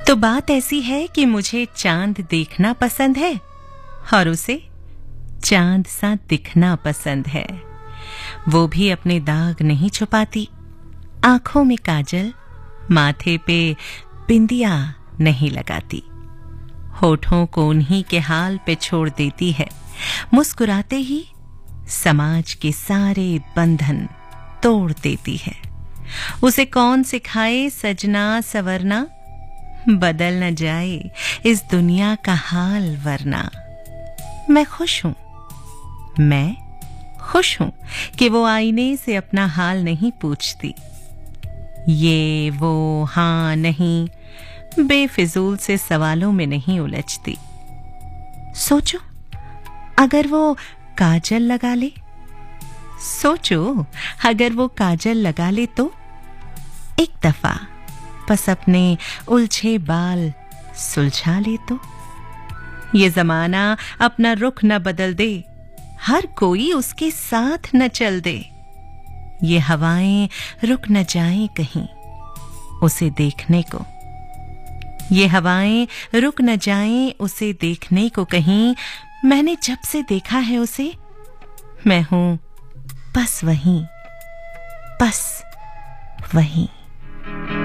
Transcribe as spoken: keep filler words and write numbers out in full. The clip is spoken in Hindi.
तो बात ऐसी है कि मुझे चांद देखना पसंद है और उसे चांद सा दिखना पसंद है। वो भी अपने दाग नहीं छुपाती, आंखों में काजल, माथे पे बिंदिया नहीं लगाती, होठों को उन्हीं के हाल पे छोड़ देती है। मुस्कुराते ही समाज के सारे बंधन तोड़ देती है। उसे कौन सिखाए सजना सवरना, बदल न जाए इस दुनिया का हाल वरना। मैं खुश हूं, मैं खुश हूं कि वो आईने से अपना हाल नहीं पूछती। ये वो हाँ नहीं बेफिजूल से सवालों में नहीं उलझती। सोचो अगर वो काजल लगा ले, सोचो अगर वो काजल लगा ले तो एक दफा बस अपने उलझे बाल सुलझा ले तो। ये जमाना अपना रुख न बदल दे, हर कोई उसके साथ न चल दे। ये हवाएं रुक न जाएं कहीं उसे देखने को, ये हवाएं रुक न जाएं उसे देखने को कहीं। मैंने जब से देखा है उसे, मैं हूं बस वहीं, बस वहीं।